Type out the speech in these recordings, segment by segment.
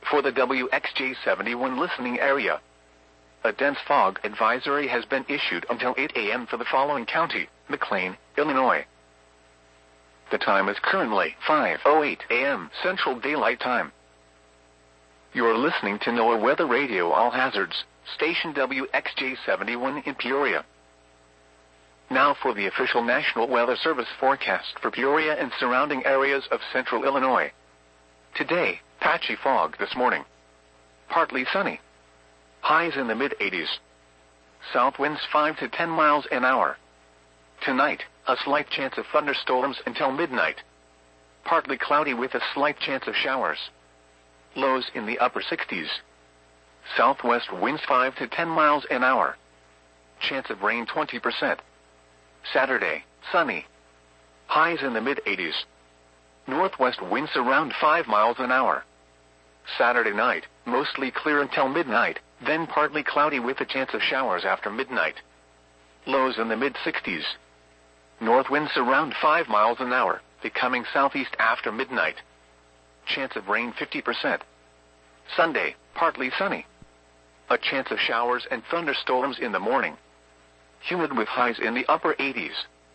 For the WXJ71 listening area, a dense fog advisory has been issued until 8 a.m. for the following county: McLean, Illinois. The time is currently 5:08 a.m. Central Daylight Time. You are listening to NOAA Weather Radio All Hazards, station WXJ71 in Peoria. Now for the official National Weather Service forecast for Peoria and surrounding areas of central Illinois. Today, patchy fog this morning. Partly sunny. Highs in the mid-80s. South winds 5 to 10 miles an hour. Tonight, a slight chance of thunderstorms until midnight. Partly cloudy with a slight chance of showers. Lows in the upper 60s. Southwest winds 5 to 10 miles an hour. Chance of rain 20%. Saturday, sunny. Highs in the mid-80s. Northwest winds around 5 miles an hour. Saturday night, mostly clear until midnight, then partly cloudy with a chance of showers after midnight. Lows in the mid-60s. North winds around 5 miles an hour, becoming southeast after midnight. Chance of rain 50%. Sunday, partly sunny. A chance of showers and thunderstorms in the morning. Humid with highs in the upper 80s.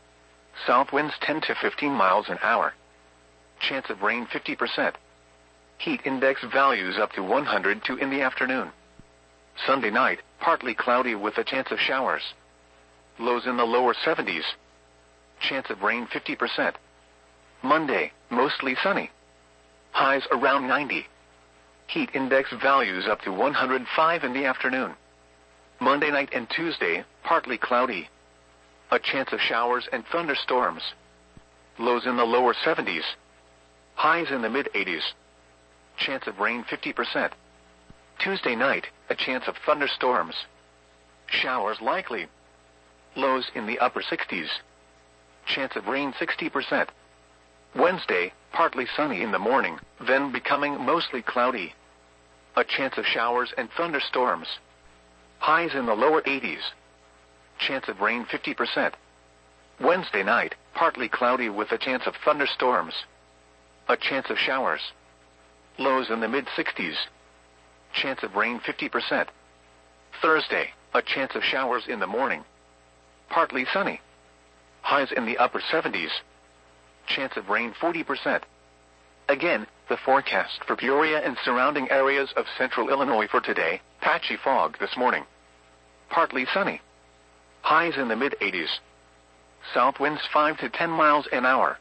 South winds 10 to 15 miles an hour. Chance of rain 50%. Heat index values up to 102 in the afternoon. Sunday night, partly cloudy with a chance of showers. Lows in the lower 70s. Chance of rain 50%. Monday, mostly sunny. Highs around 90. Heat index values up to 105 in the afternoon. Monday night and Tuesday, partly cloudy. A chance of showers and thunderstorms. Lows in the lower 70s. Highs in the mid-80s. Chance of rain 50%. Tuesday night, a chance of thunderstorms. Showers likely. Lows in the upper 60s. Chance of rain 60%. Wednesday, partly sunny in the morning, then becoming mostly cloudy. A chance of showers and thunderstorms. Highs in the lower 80s. Chance of rain 50%. Wednesday night, partly cloudy with a chance of thunderstorms. A chance of showers. Lows in the mid-60s. Chance of rain 50%. Thursday, a chance of showers in the morning. Partly sunny. Highs in the upper 70s. Chance of rain 40%. Again, the forecast for Peoria and surrounding areas of central Illinois for today: patchy fog this morning. Partly sunny. Highs in the mid-80s. South winds 5 to 10 miles an hour.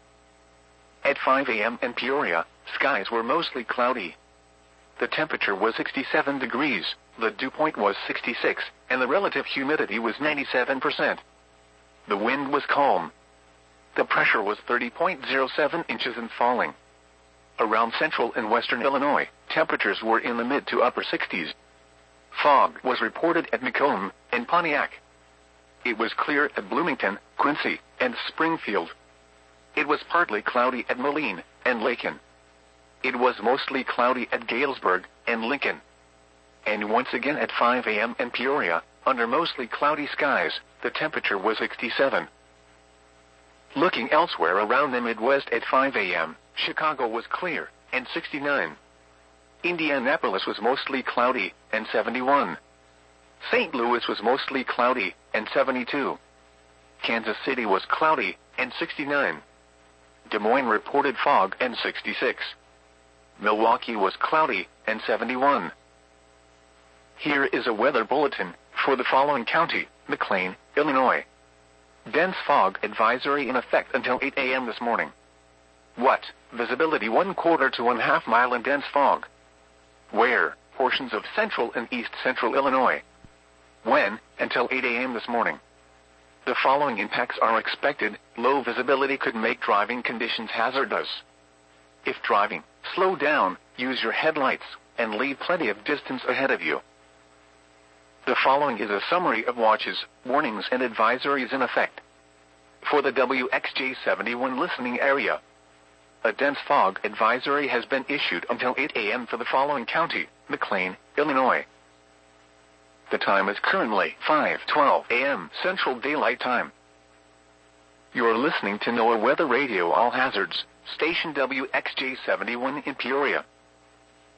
At 5 a.m. in Peoria, skies were mostly cloudy. The temperature was 67 degrees, the dew point was 66, and the relative humidity was 97%. The wind was calm. The pressure was 30.07 inches and falling. Around central and western Illinois, temperatures were in the mid to upper 60s. Fog was reported at Macomb and Pontiac. It was clear at Bloomington, Quincy, and Springfield. It was partly cloudy at Moline and Lakin. It was mostly cloudy at Galesburg and Lincoln. And once again at 5 a.m. in Peoria, under mostly cloudy skies, the temperature was 67. Looking elsewhere around the Midwest at 5 a.m., Chicago was clear and 69. Indianapolis was mostly cloudy and 71. St. Louis was mostly cloudy and 72. Kansas City was cloudy and 69. Des Moines reported fog and 66. Milwaukee was cloudy and 71. Here is a weather bulletin for the following county: McLean, Illinois. Dense fog advisory in effect until 8 a.m. this morning. What? Visibility 1/4 to 1/2 mile in dense fog. Where? Portions of central and east central Illinois. When? Until 8 a.m. this morning. The following impacts are expected. Low visibility could make driving conditions hazardous. If driving, slow down, use your headlights, and leave plenty of distance ahead of you. The following is a summary of watches, warnings, and advisories in effect. For the WXJ71 listening area, a dense fog advisory has been issued until 8 a.m. for the following county: McLean, Illinois. The time is currently 5:12 a.m. Central Daylight Time. You are listening to NOAA Weather Radio All Hazards, station WXJ71 in Peoria.